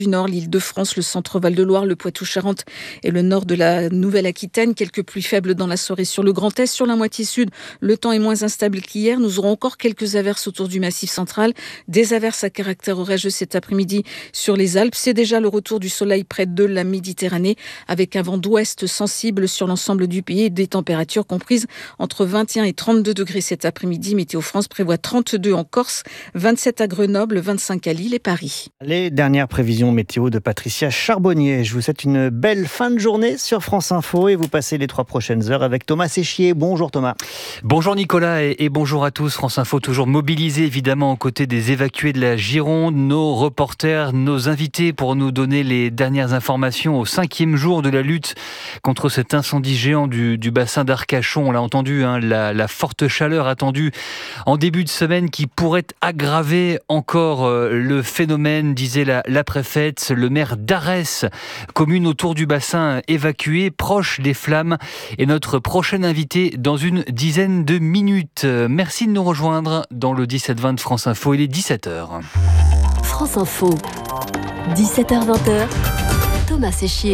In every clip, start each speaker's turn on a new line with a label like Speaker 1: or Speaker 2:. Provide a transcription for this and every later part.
Speaker 1: du Nord, l'Île-de-France, le centre Val-de-Loire, le Poitou-Charentes et le nord de la Nouvelle-Aquitaine. Quelques pluies faibles dans la soirée sur le Grand Est. Sur la moitié sud, le temps est moins instable qu'hier. Nous aurons encore quelques averses autour du Massif central. Des averses à caractère orageux cet après-midi sur les Alpes. C'est déjà le retour du soleil près de la Méditerranée avec un vent d'ouest sensible sur l'ensemble du pays et des températures comprises entre 21 et 32 degrés cet après-midi. Météo France prévoit 32 en Corse, 27 à Grenoble, 25 à Lille et Paris.
Speaker 2: Les dernières prévisions météo de Patricia Charbonnier. Je vous souhaite une belle fin de journée sur France Info et vous passez les 3 prochaines heures avec Thomas Séchier. Bonjour Thomas.
Speaker 3: Bonjour Nicolas et bonjour à tous. France Info toujours mobilisé évidemment aux côtés des évacués de la Gironde. Nos reporters, nos invités pour nous donner les dernières informations au 5e jour de la lutte contre cet incendie géant du bassin d'Arcachon. On l'a entendu, la forte chaleur attendue en début de semaine qui pourrait aggraver encore le phénomène, disait la préfète. Le maire d'Arès, commune autour du bassin évacuée, proche des flammes, est notre prochain invité dans une dizaine de minutes. Merci de nous rejoindre dans le 17-20 de France Info. Il est 17h.
Speaker 4: France Info, 17h-20h, Thomas Séchier.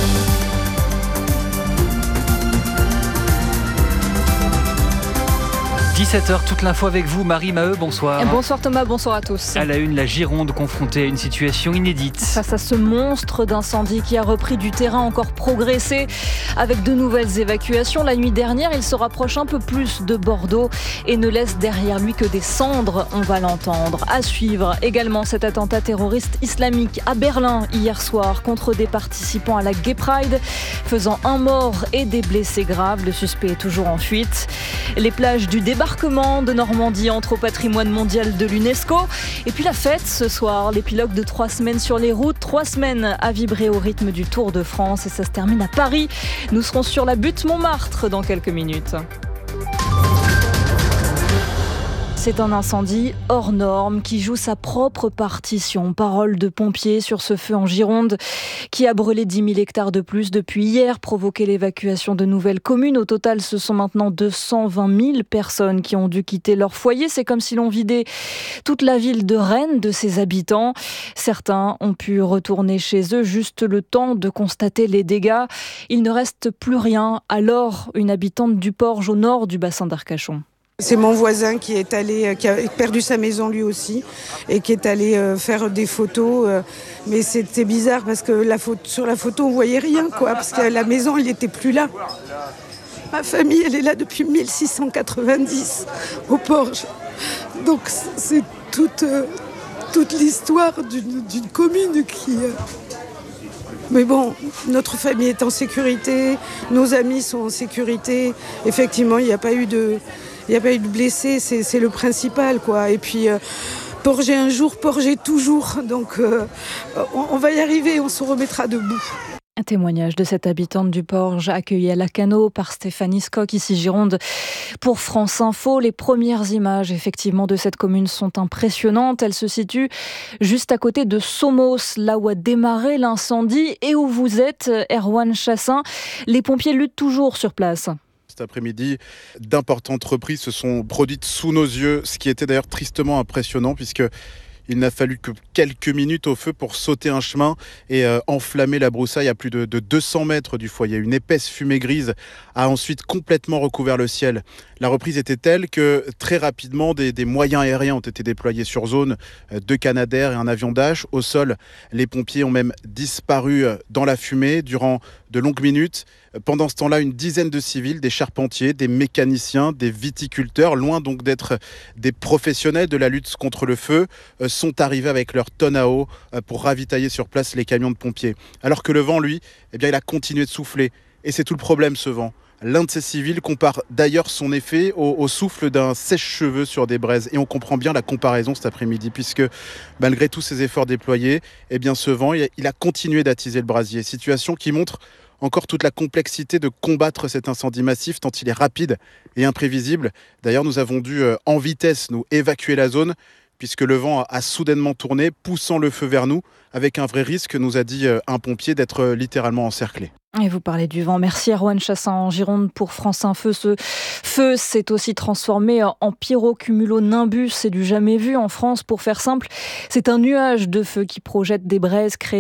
Speaker 3: 17h, toute l'info avec vous, Marie Maheu, bonsoir.
Speaker 5: Bonsoir Thomas, bonsoir à tous.
Speaker 3: À la une, la Gironde confrontée à une situation inédite.
Speaker 5: Face à ce monstre d'incendie qui a repris du terrain, encore progressé, avec de nouvelles évacuations. La nuit dernière, il se rapproche un peu plus de Bordeaux et ne laisse derrière lui que des cendres, on va l'entendre. À suivre également cet attentat terroriste islamique à Berlin hier soir contre des participants à la Gay Pride, faisant un mort et des blessés graves. Le suspect est toujours en fuite. Les plages du débarquement de Normandie entrent au patrimoine mondial de l'UNESCO. Et puis la fête ce soir, l'épilogue de 3 semaines sur les routes, 3 semaines à vibrer au rythme du Tour de France et ça se termine à Paris. Nous serons sur la butte Montmartre dans quelques minutes. C'est un incendie hors norme qui joue sa propre partition. Parole de pompiers sur ce feu en Gironde qui a brûlé 10 000 hectares de plus depuis hier, provoqué l'évacuation de nouvelles communes. Au total, ce sont maintenant 220 000 personnes qui ont dû quitter leur foyer. C'est comme si l'on vidait toute la ville de Rennes de ses habitants. Certains ont pu retourner chez eux juste le temps de constater les dégâts. Il ne reste plus rien. Alors, une habitante du Porge au nord du bassin d'Arcachon.
Speaker 6: C'est mon voisin qui a perdu sa maison lui aussi et qui est allé faire des photos. Mais c'était bizarre parce que sur la photo on voyait rien parce que la maison elle n'était plus là. Ma famille elle est là depuis 1690 au Porge. Donc c'est toute l'histoire d'une commune qui... Mais bon, notre famille est en sécurité, nos amis sont en sécurité. Effectivement, il n'y a pas eu de blessés, c'est le principal, Et puis, Porger un jour, Porger toujours. Donc, on va y arriver, on se remettra debout.
Speaker 5: Un témoignage de cette habitante du Porge accueillie à Lacanau par Stéphanie Scocq, ici Gironde, pour France Info. Les premières images, effectivement, de cette commune sont impressionnantes. Elle se situe juste à côté de Somos, là où a démarré l'incendie et où vous êtes, Erwan Chassin. Les pompiers luttent toujours sur place.
Speaker 7: Cet après-midi, d'importantes reprises se sont produites sous nos yeux, ce qui était d'ailleurs tristement impressionnant puisque il n'a fallu que quelques minutes au feu pour sauter un chemin et enflammer la broussaille à plus de 200 mètres du foyer. Une épaisse fumée grise a ensuite complètement recouvert le ciel. La reprise était telle que très rapidement des moyens aériens ont été déployés sur zone, 2 Canadair et un avion Dash. Au sol, les pompiers ont même disparu dans la fumée durant de longues minutes. Pendant ce temps-là, une dizaine de civils, des charpentiers, des mécaniciens, des viticulteurs, loin donc d'être des professionnels de la lutte contre le feu, sont arrivés avec leurs tonnes à eau pour ravitailler sur place les camions de pompiers. Alors que le vent, lui, il a continué de souffler. Et c'est tout le problème, ce vent. L'un de ces civils compare d'ailleurs son effet au souffle d'un sèche-cheveux sur des braises. Et on comprend bien la comparaison cet après-midi, puisque malgré tous ces efforts déployés, ce vent, il a continué d'attiser le brasier. Situation qui montre encore toute la complexité de combattre cet incendie massif, tant il est rapide et imprévisible. D'ailleurs, nous avons dû en vitesse nous évacuer la zone, puisque le vent a soudainement tourné, poussant le feu vers nous, avec un vrai risque, nous a dit un pompier, d'être littéralement encerclé.
Speaker 5: Et vous parlez du vent. Merci Erwan Chassin en Gironde pour France Info. Ce feu s'est aussi transformé en pyrocumulonimbus. C'est du jamais vu en France. Pour faire simple, c'est un nuage de feu qui projette des braises créées